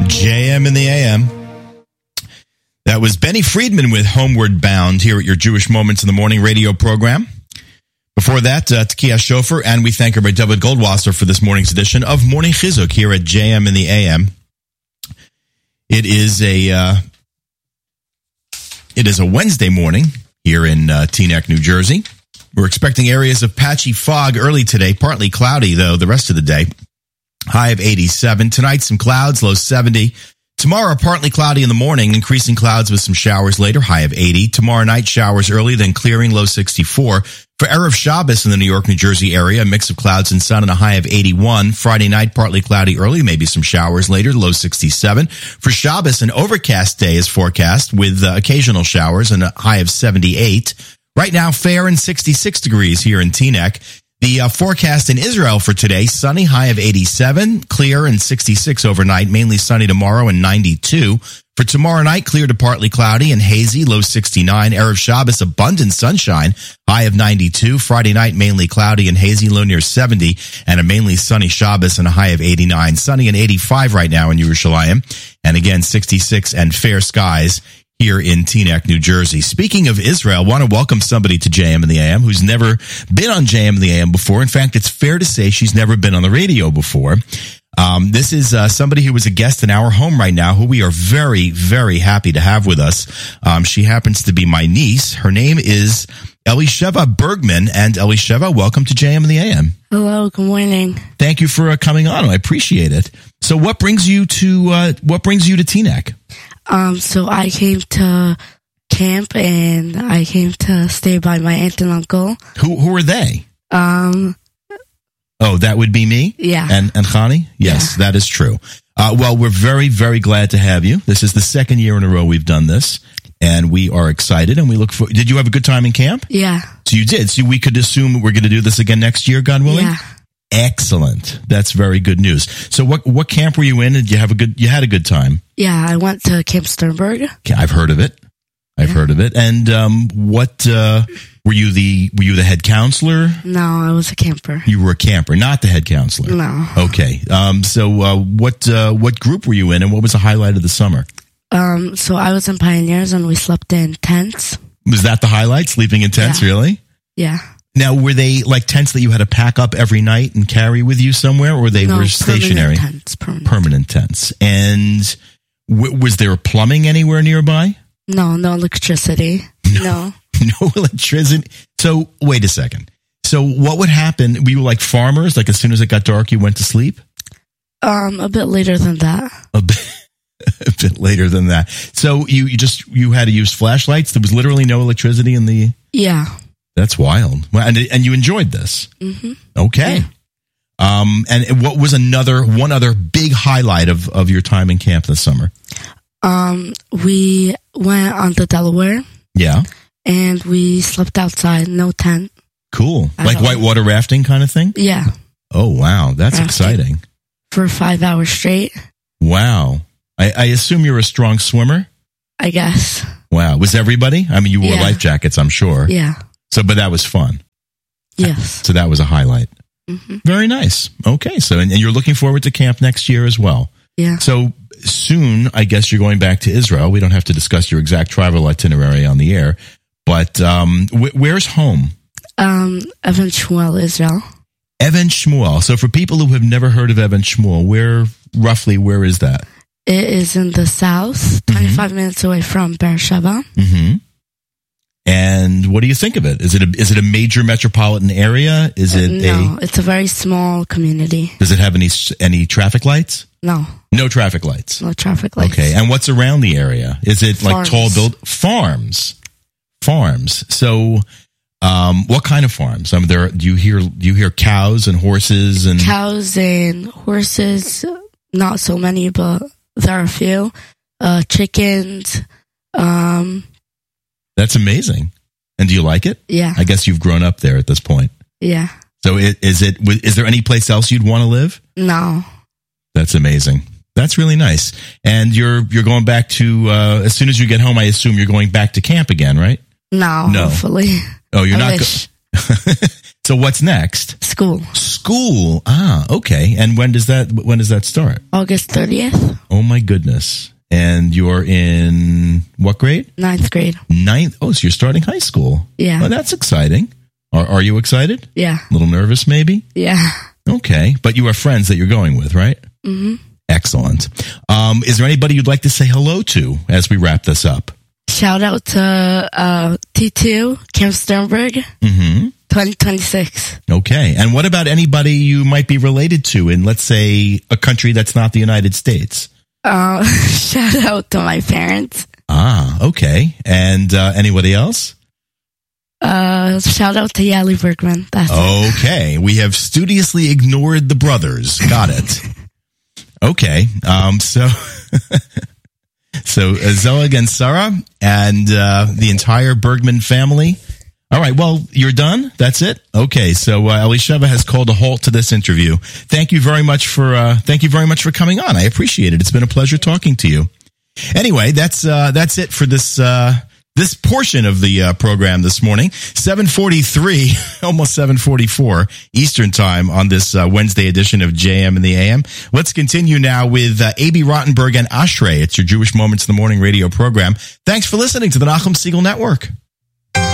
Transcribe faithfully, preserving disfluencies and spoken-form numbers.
J M in the A M. That was Benny Friedman with Homeward Bound here at your Jewish Moments in the Morning radio program. Before that, uh, Tekiah Shofer, and we thank our Rabbi David Goldwasser for this morning's edition of Morning Chizuk here at J M in the A M. It is a uh, it is a Wednesday morning here in uh, Teaneck, New Jersey. We're expecting areas of patchy fog early today, partly cloudy though the rest of the day. High of eighty-seven. Tonight, some clouds, low seventy. Tomorrow, partly cloudy in the morning, increasing clouds with some showers later, high of eighty. Tomorrow night, showers early, then clearing, low sixty-four. For Erev Shabbos in the New York, New Jersey area, a mix of clouds and sun and a high of eighty-one. Friday night, partly cloudy early, maybe some showers later, low sixty-seven. For Shabbos, an overcast day is forecast with uh, occasional showers and a high of seventy-eight. Right now, fair and sixty-six degrees here in Teaneck. The uh, forecast in Israel for today, sunny, high of eighty-seven, clear and sixty-six overnight, mainly sunny tomorrow and ninety-two. For tomorrow night, clear to partly cloudy and hazy, low sixty-nine. Erev Shabbos, abundant sunshine, high of ninety-two. Friday night, mainly cloudy and hazy, low near seventy. And a mainly sunny Shabbos and a high of eighty-nine. Sunny and eighty-five right now in Yerushalayim. And again, sixty-six and fair skies here in Teaneck, New Jersey. Speaking of Israel, I want to welcome somebody to J M in the A M who's never been on J M in the A M before. In fact, it's fair to say she's never been on the radio before. Um, this is uh, somebody who is a guest in our home right now, who we are very, very happy to have with us. Um, she happens to be my niece. Her name is Elisheva Bergman. And Elisheva, welcome to J M in the A M. Hello, good morning. Thank you for uh, coming on. I appreciate it. So, what brings you to uh, what brings you to Teaneck? Um, so I came to camp and I came to stay by my aunt and uncle. Who who are they? Um, oh, that would be me? Yeah. And and Chani? Yes, yeah. That is true. Uh, well, we're very, very glad to have you. This is the second year in a row we've done this, and we are excited, and we look for... Did you have a good time in camp? Yeah. So you did. So we could assume we're going to do this again next year, God willing? Yeah. Excellent. That's very good news. So what what camp were you in? Did you have a good you had a good time? Yeah, I went to Camp Sternberg. Okay, I've heard of it. I've yeah. heard of it. And um what uh were you the were you the head counselor? No, I was a camper. You were a camper, not the head counselor. No. Okay. Um so uh what uh what group were you in and what was the highlight of the summer? Um so I was in Pioneers and we slept in tents. Was that the highlight? Sleeping in tents, yeah. really? Yeah. Now, were they like tents that you had to pack up every night and carry with you somewhere, or they no, were stationary? Permanent tents. Permanent. Permanent tents. And w- was there plumbing anywhere nearby? No, no electricity. No. No electricity. So, wait a second. So, what would happen? Were you like farmers? Like, as soon as it got dark, you went to sleep? Um, a bit later than that. A bit, a bit later than that. So, you, you just, you had to use flashlights? There was literally no electricity in the... Yeah. That's wild. Well, and and you enjoyed this. Mm-hmm. Okay. Yeah. Um, and what was another one other big highlight of, of your time in camp this summer? Um, we went on the Delaware. Yeah. And we slept outside, no tent. Cool. Like whitewater rafting kind of thing? Yeah. Oh, wow. That's rafting. Exciting. For five hours straight. Wow. I, I assume you're a strong swimmer? I guess. Wow. Was everybody? I mean, you wore yeah. life jackets, I'm sure. Yeah. So, but that was fun. Yes. So that was a highlight. Mm-hmm. Very nice. Okay. So, and, and you're looking forward to camp next year as well. Yeah. So soon, I guess you're going back to Israel. We don't have to discuss your exact travel itinerary on the air, but um, wh- where's home? Um, Evan Shmuel, Israel. Evan Shmuel. So for people who have never heard of Evan Shmuel, where roughly where is that? It is in the south, twenty-five mm-hmm. minutes away from Beersheba. Mm-hmm. And what do you think of it? Is it a, is it a major metropolitan area? Is it no, a, it's a very small community. Does it have any any traffic lights? No. No traffic lights. No traffic lights. Okay. And what's around the area? Is it Farms. like tall build farms? Farms. So um what kind of farms? I mean, there do you hear do you hear cows and horses and cows and horses, not so many, but there are a few. Uh chickens, um That's amazing. And do you like it? Yeah. I guess you've grown up there at this point. Yeah. So it, is it, is there any place else you'd want to live? No. That's amazing. That's really nice. And you're, you're going back to, uh, as soon as you get home, I assume you're going back to camp again, right? No, no. hopefully. Oh, you're I not. wish. Go- So what's next? School. School. Ah, okay. And when does that when does that start? August thirtieth. Oh my goodness. And you're in what grade? Ninth grade. Ninth. Oh, so you're starting high school. Yeah. Oh, that's exciting. Are, are you excited? Yeah. A little nervous, maybe? Yeah. Okay. But you have friends that you're going with, right? Mm-hmm. Excellent. Um, is there anybody you'd like to say hello to as we wrap this up? Shout out to uh, T two, Camp Sternberg, Mm-hmm. twenty twenty-six. Okay. And what about anybody you might be related to in, let's say, a country that's not the United States? Uh, shout out to my parents. Ah, okay. And uh, anybody else? Uh, shout out to Yali Bergman. That's it. Okay. We have studiously ignored the brothers. Got it. Okay. Um, so, so uh, Zoe and Sarah and uh, the entire Bergman family. All right. Well, you're done. That's it. Okay. So uh, Elisheva has called a halt to this interview. Thank you very much for uh, thank you very much for coming on. I appreciate it. It's been a pleasure talking to you. Anyway, that's uh, that's it for this uh, this portion of the uh, program this morning. seven forty-three, almost seven forty-four Eastern time on this uh, Wednesday edition of J M in the A M. Let's continue now with uh, A B Rottenberg and Ashrei. It's your Jewish Moments in the Morning radio program. Thanks for listening to the Nachum Segal Network.